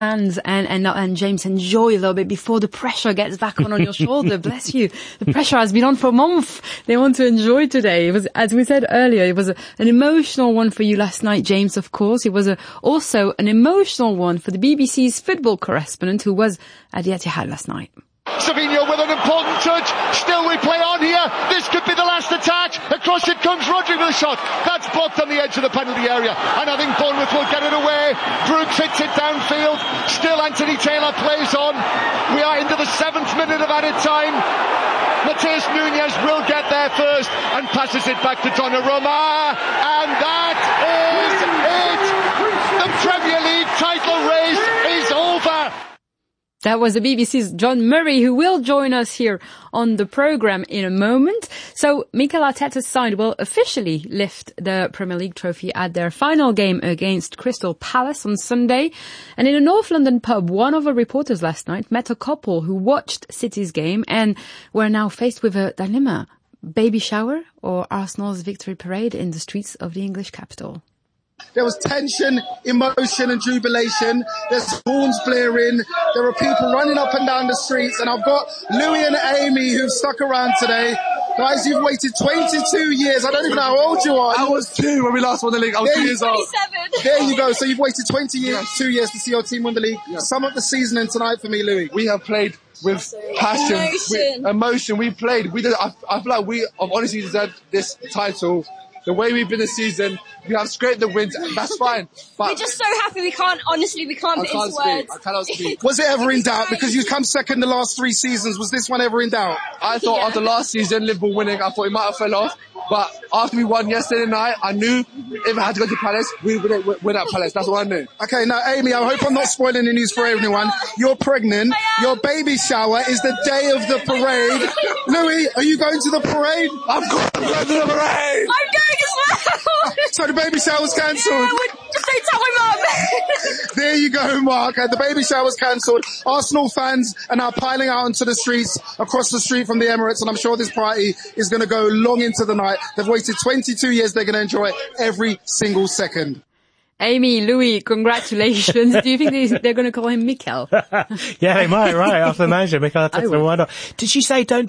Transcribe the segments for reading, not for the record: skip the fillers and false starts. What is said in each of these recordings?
hands and James, enjoy a little bit before the pressure gets back on your shoulder. Bless you. The pressure has been on for a month. They want to enjoy today. It was, as we said earlier, it was an emotional one for you last night, James, of course. It was also an emotional one for the BBC's football correspondent who was at the Etihad last night. Savinho with an important touch. Still we play on here. This could be the last attack. Across it comes Rodri with a shot. That's blocked on the edge of the penalty area. And I think Bournemouth will get it away. Brooks hits it downfield. Still Anthony Taylor plays on. We are into the 7th minute of added time. Matheus Nunes will get there first and passes it back to Donnarumma. And that is it. The Premier League title race is over. That was the BBC's John Murray, who will join us here on the programme in a moment. So Mikel Arteta's side will officially lift the Premier League trophy at their final game against Crystal Palace on Sunday. And in a North London pub, one of our reporters last night met a couple who watched City's game and were now faced with a dilemma. Baby shower or Arsenal's victory parade in the streets of the English capital? There was tension, emotion and jubilation. There's horns blaring. There are people running up and down the streets. And I've got Louis and Amy who've stuck around today. Guys, you've waited 22 years. I don't even know how old you are. I was 2 when we last won the league. I was 2 years old. 27. There you go. So you've waited 2 years to see your team win the league. Yes. Sum up the season and tonight for me, Louis. We have played with passion, emotion. We played. I feel like we have honestly deserved this title. The way we've been this season, we have scraped the wins. That's fine. But we're just so happy. We can't put into words. I cannot speak. Was it ever in doubt? Because you've come second the last 3 seasons. Was this one ever in doubt? I thought after last season, Liverpool winning, I thought it might have fell off. But after we won yesterday night, I knew if I had to go to Palace, we would win at Palace. That's what I knew. Okay, now Amy, I hope I'm not spoiling the news for everyone. You're pregnant. Your baby shower is the day of the parade. Louis, are you going to the parade? I'm going to the parade! I'm going as well! So the baby shower's cancelled? Yeah, just don't tell my mum! There you go, Mark. The baby shower's cancelled. Arsenal fans are now piling out onto the streets across the street from the Emirates, and I'm sure this party is going to go long into the night. They've waited 22 years. They're going to enjoy every single second. Amy, Louis, congratulations. Do you think they're going to call him Mikel? Yeah, they might, right, after the manager, Mikel Arteta, why not? Did she say, don't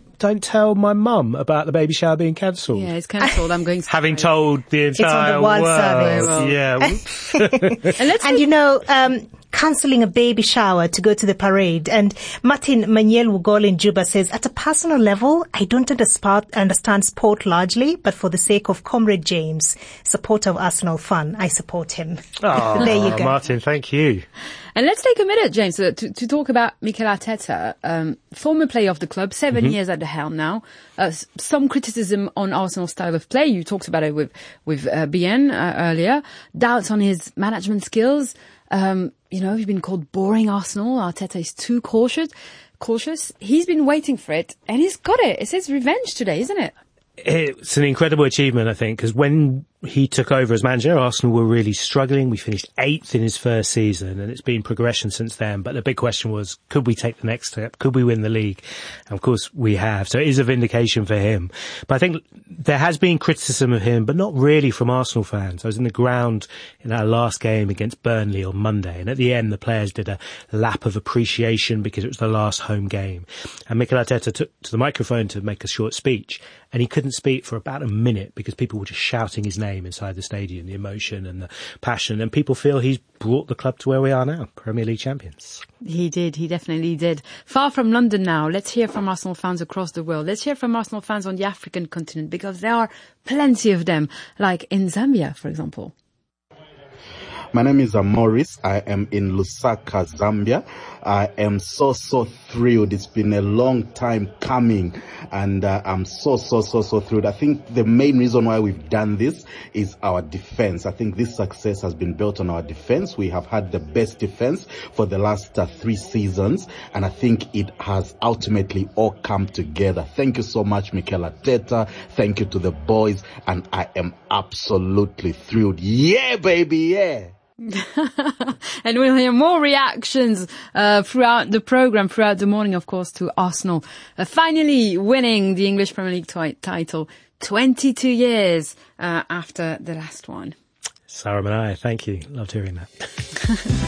tell my mum about the baby shower being cancelled? Yeah, it's cancelled. I'm going to having told the entire it's on the world. Service. Yeah. And you know, cancelling a baby shower to go to the parade. And Martin Maniel Wugol in Juba says, at a personal level, I don't understand sport largely, but for the sake of Comrade James, supporter of Arsenal fan, I support him. Oh, there you go. Martin, thank you. And let's take a minute, James, to talk about Mikel Arteta, former player of the club, 7 years at the helm now. Some criticism on Arsenal's style of play. You talked about it with BN earlier. Doubts on his management skills. You know, he's been called boring Arsenal. Arteta is too cautious. He's been waiting for it, and he's got it. It's his revenge today, isn't it? It's an incredible achievement, I think, because when he took over as manager, Arsenal were really struggling. We finished 8th in his first season, and it's been progression since then. But the big question was, could we take the next step? Could we win the league? And of course, we have. So it is a vindication for him. But I think there has been criticism of him, but not really from Arsenal fans. I was in the ground in our last game against Burnley on Monday, and at the end, the players did a lap of appreciation because it was the last home game. And Mikel Arteta took to the microphone to make a short speech, and he couldn't speak for about a minute because people were just shouting his name inside the stadium, the emotion and the passion, and people feel he's brought the club to where we are now, Premier League champions. He definitely did. Far from London now, let's hear from Arsenal fans across the world. Let's hear from Arsenal fans on the African continent, because there are plenty of them, like in Zambia, for example. My name is Maurice. I am in Lusaka, Zambia. I am so thrilled. It's been a long time coming, and I'm so thrilled. I think the main reason why we've done this is our defense. I think this success has been built on our defense. We have had the best defense for the last 3 seasons, and I think it has ultimately all come together. Thank you so much, Mikel Arteta. Thank you to the boys, and I am absolutely thrilled. Yeah, baby, yeah. And we'll hear more reactions throughout the programme, throughout the morning, of course, to Arsenal finally winning the English Premier League title 22 years after the last one. Sarah Manai, thank you. Loved hearing that.